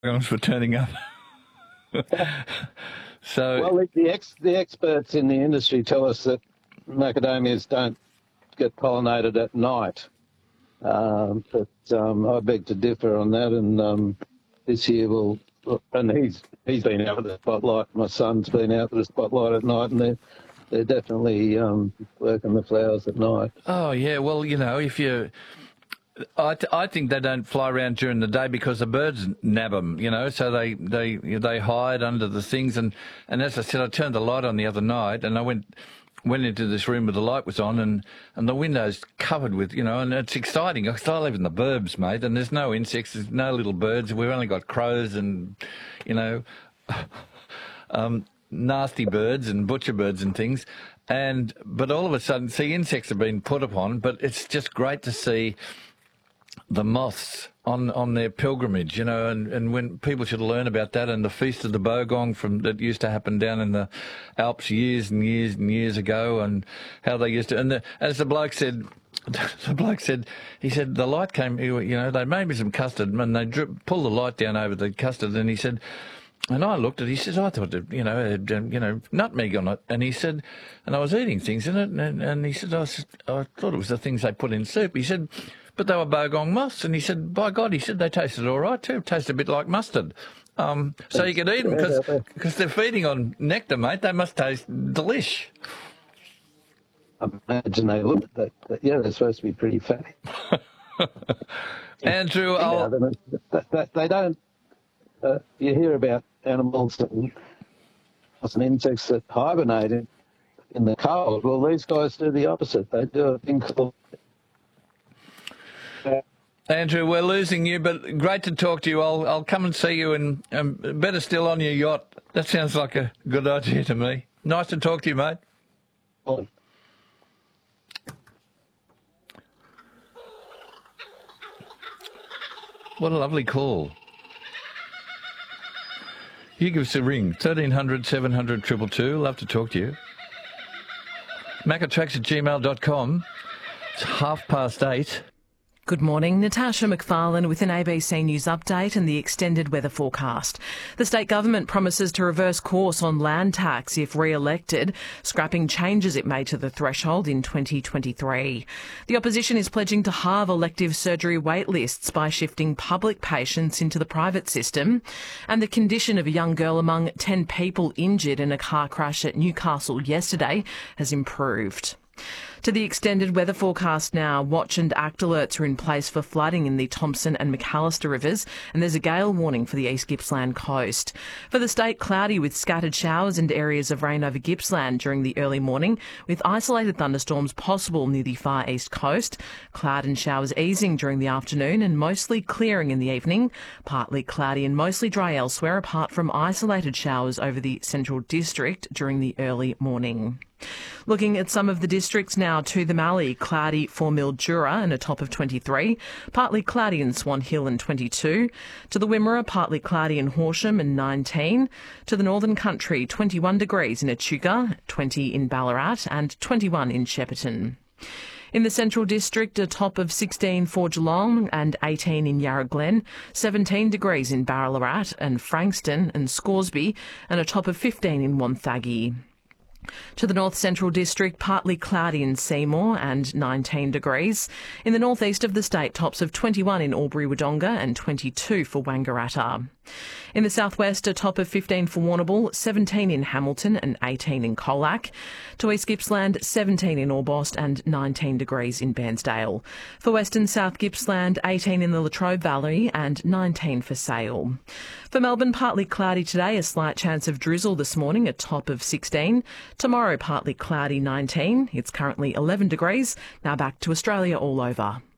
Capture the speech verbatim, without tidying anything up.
Bagong's for turning up. So, well, the, the, ex, the experts in the industry tell us that macadamias don't get pollinated at night. Um, but um, I beg to differ on that, and um, this year we'll, and he's he's been out with the spotlight. My son's been out with the spotlight at night, and they're they're definitely um, working the flowers at night. oh yeah, well, you know, if you, I, th- I think they don't fly around during the day because the birds nab them, you know, so they they they hide under the things, and, and as I said, I turned the light on the other night, and I went. went into this room where the light was on, and, and the window's covered with, you know, and it's exciting. Because I live in the burbs, mate, and there's no insects, there's no little birds. We've only got crows and, you know, um, nasty birds and butcher birds and things. And but all of a sudden, see, insects have been put upon, but it's just great to see the moths on, on their pilgrimage, you know, and, and when people should learn about that, and the Feast of the Bogong from that used to happen down in the Alps years and years and years ago, and how they used to, and the, as the bloke said, the bloke said, he said the light came, you know, they made me some custard and they drip, pulled the light down over the custard, and he said, and I looked at it, he says, I thought, it, you know, it had, um, you know, nutmeg on it. And he said, and I was eating things in it, and, and he said, I, was, I thought it was the things they put in soup. He said, but they were bogong moths. And he said, by God, he said, they tasted all right too. Tasted a bit like mustard. Um, so you could eat them because they're feeding on nectar, mate. They must taste delish. I imagine they look, they, they, yeah, they're supposed to be pretty fatty. Andrew, I'll... they, they, they don't, uh, you hear about animals and, and insects that hibernate in, in the cold. Well, these guys do the opposite. They do a thing called... Andrew, we're losing you, but great to talk to you. I'll I'll come and see you, and um, better still on your yacht. That sounds like a good idea to me. Nice to talk to you, mate. Oh. What a lovely call. You give us a ring, thirteen hundred, seven hundred, two two two. Love to talk to you. macatracks at gmail dot com. It's half past eight. Good morning. Natasha McFarlane with an A B C News update and the extended weather forecast. The state government promises to reverse course on land tax if re-elected, scrapping changes it made to the threshold in twenty twenty-three. The opposition is pledging to halve elective surgery wait lists by shifting public patients into the private system. And the condition of a young girl among ten people injured in a car crash at Newcastle yesterday has improved. To the extended weather forecast now, watch and act alerts are in place for flooding in the Thompson and McAllister rivers, and there's a gale warning for the East Gippsland coast. For the state, cloudy with scattered showers and areas of rain over Gippsland during the early morning, with isolated thunderstorms possible near the far east coast. Cloud and showers easing during the afternoon and mostly clearing in the evening. Partly cloudy and mostly dry elsewhere, apart from isolated showers over the central district during the early morning. Looking at some of the districts now, to the Mallee, cloudy for Mildura and a top of twenty-three, partly cloudy in Swan Hill and twenty-two, to the Wimmera, partly cloudy in Horsham and nineteen, to the Northern Country, twenty-one degrees in Echuca, twenty in Ballarat and twenty-one in Shepparton. In the Central District, a top of sixteen for Geelong and eighteen in Yarra Glen, seventeen degrees in Ballarat and Frankston and Scoresby, and a top of fifteen in Wonthaggi. To the North Central District, partly cloudy in Seymour and nineteen degrees. In the northeast of the state, tops of twenty-one in Albury-Wodonga and twenty-two for Wangaratta. In the southwest, a top of fifteen for Warrnambool, seventeen in Hamilton and eighteen in Colac. To East Gippsland, seventeen in Orbost and nineteen degrees in Bairnsdale. For Western South Gippsland, eighteen in the Latrobe Valley and nineteen for Sale. For Melbourne, partly cloudy today, a slight chance of drizzle this morning, a top of sixteen. Tomorrow, partly cloudy, nineteen. It's currently eleven degrees. Now back to Australia All Over.